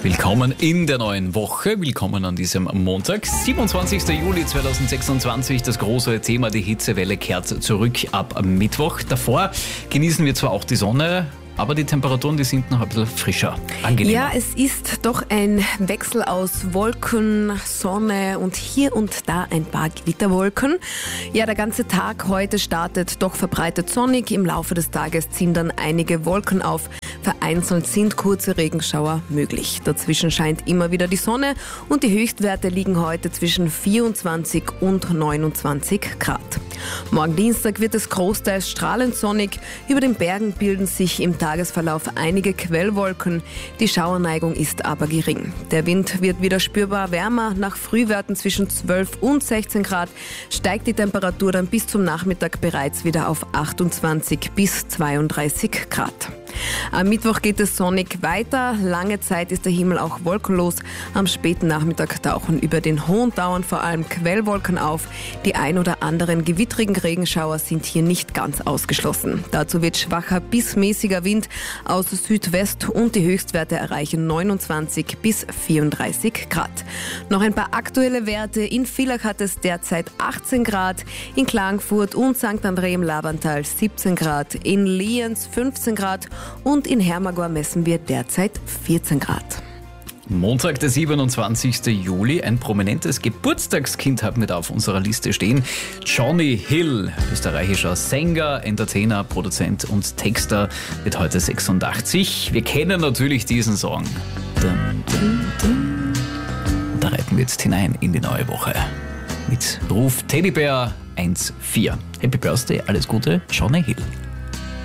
Willkommen in der neuen Woche, willkommen an diesem Montag, 27. Juli 2026. Das große Thema, die Hitzewelle kehrt zurück ab Mittwoch. Davor genießen wir zwar auch die Sonne, aber die Temperaturen, die sind noch ein bisschen frischer, angenehmer. Ja, es ist doch ein Wechsel aus Wolken, Sonne und hier und da ein paar Gewitterwolken. Ja, der ganze Tag heute startet doch verbreitet sonnig. Im Laufe des Tages ziehen dann einige Wolken auf. Vereinzelt sind kurze Regenschauer möglich. Dazwischen scheint immer wieder die Sonne und die Höchstwerte liegen heute zwischen 24 und 29 Grad. Morgen Dienstag wird es großteils strahlend sonnig. Über den Bergen bilden sich im Tagesverlauf einige Quellwolken. Die Schauerneigung ist aber gering. Der Wind wird wieder spürbar wärmer. Nach Frühwerten zwischen 12 und 16 Grad steigt die Temperatur dann bis zum Nachmittag bereits wieder auf 28 bis 32 Grad. Am Mittwoch geht es sonnig weiter. Lange Zeit ist der Himmel auch wolkenlos. Am späten Nachmittag tauchen über den hohen Dauern vor allem Quellwolken auf. Die ein oder anderen gewittrigen Regenschauer sind hier nicht ganz ausgeschlossen. Dazu wird schwacher bis mäßiger Wind aus Südwest und die Höchstwerte erreichen 29 bis 34 Grad. Noch ein paar aktuelle Werte. In Villach hat es derzeit 18 Grad, in Klagenfurt und St. André im Labantal 17 Grad, in Lienz 15 Grad und in Hermagor messen wir derzeit 14 Grad. Montag, der 27. Juli. Ein prominentes Geburtstagskind haben wir da auf unserer Liste stehen. Johnny Hill, österreichischer Sänger, Entertainer, Produzent und Texter, wird heute 86. Wir kennen natürlich diesen Song. Dun, dun, dun. Und da reiten wir jetzt hinein in die neue Woche. Mit Ruf Teddybär 1.4. Happy Birthday, alles Gute, Johnny Hill.